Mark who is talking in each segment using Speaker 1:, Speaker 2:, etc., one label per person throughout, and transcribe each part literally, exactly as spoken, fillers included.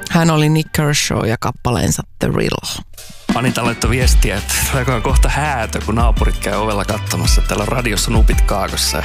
Speaker 1: Hän oli Nick Kershaw ja kappaleensa The Real.
Speaker 2: Anita laittoi viestiä, että tuleekohan kohta häätö, kun naapurit käy ovella katsomassa. Täällä on radiossa nupit kaakossa.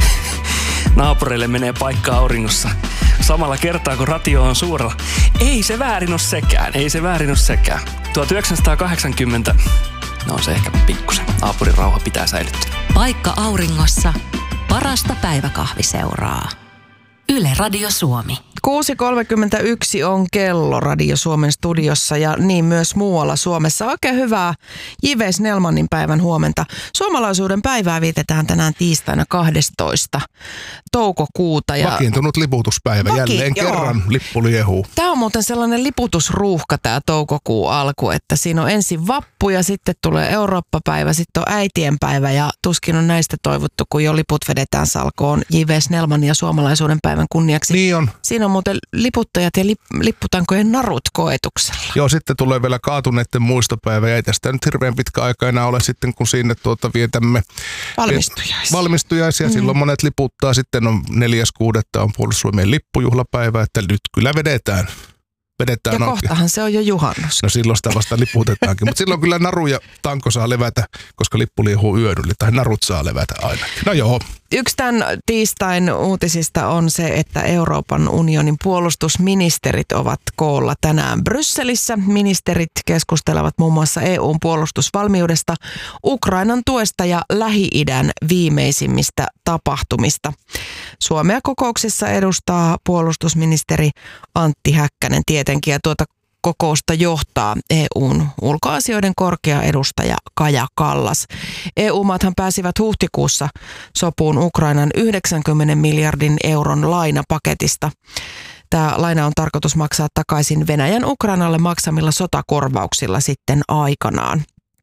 Speaker 2: Naapureille menee paikka auringossa samalla kertaa, kun radio on suurella. Ei se väärin ole sekään, ei se väärin ole sekään. tuhatyhdeksänsataakahdeksankymmentä, no se ehkä pikkusen. Naapurin rauha pitää säilyttää.
Speaker 3: Paikka auringossa, parasta päiväkahviseuraa. Yle Radio Suomi.
Speaker 1: kuusi kolmekymmentäyksi on kello Radio Suomen studiossa ja niin myös muualla Suomessa. Oikein hyvää J V Snellmanin päivän huomenta. Suomalaisuuden päivää vietetään tänään tiistaina kahdestoista toukokuuta. Ja
Speaker 4: vakiintunut liputuspäivä. Vaki, Jälleen joo. kerran lippu liehuu.
Speaker 1: Tämä on muuten sellainen liputusruuhka tämä toukokuun alku, että siinä on ensin vappu ja sitten tulee Eurooppa-päivä, sitten on äitienpäivä ja tuskin on näistä toivottu, kun jo liput vedetään salkoon J V Snellmanin ja suomalaisuuden päivän kunniaksi.
Speaker 4: Niin on.
Speaker 1: Siinä on muuten liputtajat ja lip, lipputankojen narut koetuksella.
Speaker 4: Joo, sitten tulee vielä kaatuneiden muistopäivä ja ei tästä nyt hirveän pitkä aika enää ole sitten, kun sinne tuota vietämme
Speaker 1: valmistujaisia.
Speaker 4: valmistujaisia. Mm. Silloin monet liputtaa, sitten on neljäs kuudetta on Puolustusvoimien lippujuhlapäivä, että nyt kyllä vedetään. vedetään
Speaker 1: ja kohtahan se on jo juhannus.
Speaker 4: No silloin sitä vasta liputetaankin, mutta silloin kyllä naru ja tanko saa levätä, koska lippu liehuu yön yli, tai narut saa levätä ainakin. No joo.
Speaker 1: Yksi tämän tiistain uutisista on se, että Euroopan unionin puolustusministerit ovat koolla tänään Brysselissä. Ministerit keskustelevat muun muassa E U:n puolustusvalmiudesta, Ukrainan tuesta ja Lähi-idän viimeisimmistä tapahtumista. Suomea kokouksessa edustaa puolustusministeri Antti Häkkänen tietenkin ja tuota kokousta johtaa E U:n ulkoasioiden korkea edustaja Kaja Kallas. E U-maathan pääsivät huhtikuussa sopuun Ukrainan yhdeksänkymmenen miljardin euron lainapaketista. Tämä laina on tarkoitus maksaa takaisin Venäjän Ukrainalle maksamilla sotakorvauksilla sitten aikanaan.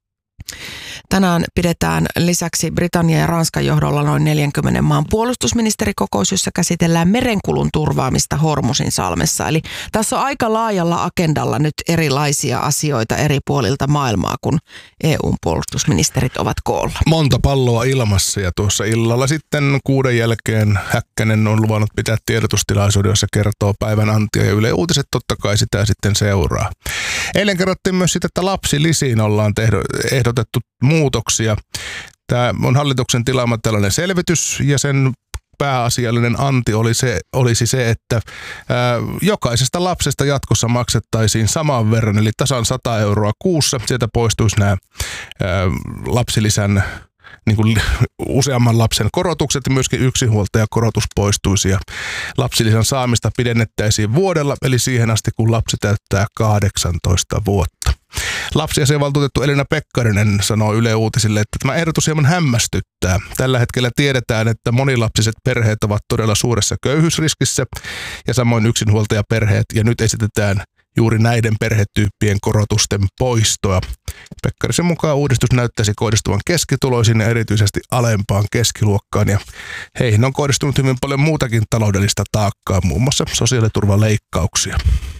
Speaker 1: Tänään pidetään lisäksi Britannia ja Ranskan johdolla noin neljänkymmenen maan puolustusministerikokous, jossa käsitellään merenkulun turvaamista Hormusin salmessa. Eli tässä on aika laajalla agendalla nyt erilaisia asioita eri puolilta maailmaa, kun E U:n puolustusministerit ovat koolla.
Speaker 4: Monta palloa ilmassa ja tuossa illalla sitten kuuden jälkeen Häkkänen on luvannut pitää tiedotustilaisuuden, jossa kertoo päivän antia ja Yle Uutiset totta kai sitä sitten seuraa. Eilen kerrottiin myös sitä, että lapsilisiin ollaan tehdo, ehdotettu muutoksia. Tämä on hallituksen tilaama tällainen selvitys ja sen pääasiallinen anti oli se, olisi se, että ää, jokaisesta lapsesta jatkossa maksettaisiin saman verran, eli tasan sata euroa kuussa. Sieltä poistuisi nämä ää, lapsilisän niin kuin useamman lapsen korotukset ja myöskin yksinhuoltajakorotus poistuisi ja lapsilisän saamista pidennettäisiin vuodella, eli siihen asti kun lapsi täyttää kahdeksantoista vuotta. Lapsiasiavaltuutettu Elina Pekkarinen sanoo Yle Uutisille, että tämä ehdotus hieman hämmästyttää. Tällä hetkellä tiedetään, että monilapsiset perheet ovat todella suuressa köyhyysriskissä ja samoin yksinhuoltajaperheet ja nyt esitetään juuri näiden perhetyyppien korotusten poistoa. Pekkarisen mukaan uudistus näyttäisi kohdistuvan keskituloisiin ja erityisesti alempaan keskiluokkaan ja heihin on kohdistunut hyvin paljon muutakin taloudellista taakkaa, muun muassa sosiaaliturvaleikkauksia.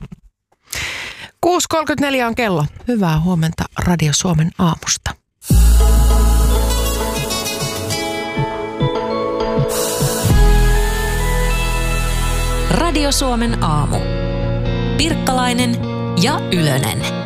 Speaker 1: kuusi kolmekymmentäneljä on kello. Hyvää huomenta Radio Suomen aamusta.
Speaker 3: Radio Suomen aamu. Pirkkalainen ja Ylönen.